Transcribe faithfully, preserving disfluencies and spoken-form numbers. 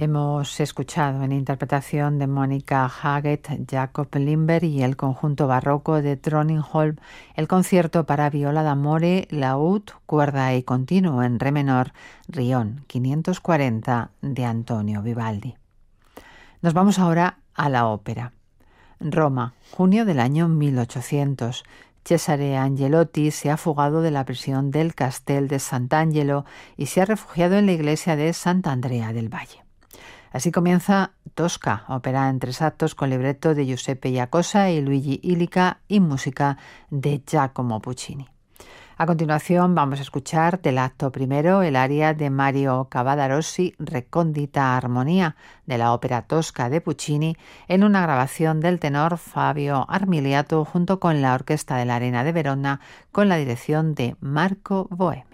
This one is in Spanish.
Hemos escuchado en interpretación de Mónica Haggett, Jacob Lindberg y el conjunto barroco de Trondheim el concierto para viola d'amore, laúd, cuerda y continuo en re menor, Rion quinientos cuarenta de Antonio Vivaldi. Nos vamos ahora a la ópera. Roma, junio del año mil ochocientos. Cesare Angelotti se ha fugado de la prisión del Castel de Sant'Angelo y se ha refugiado en la iglesia de Sant'Andrea del Valle. Así comienza Tosca, ópera en tres actos con libreto de Giuseppe Giacosa y Luigi Illica y música de Giacomo Puccini. A continuación vamos a escuchar del acto primero el aria de Mario Cavadarossi, Recóndita Armonía, de la ópera Tosca de Puccini, en una grabación del tenor Fabio Armiliato junto con la Orquesta de la Arena de Verona con la dirección de Marco Boé.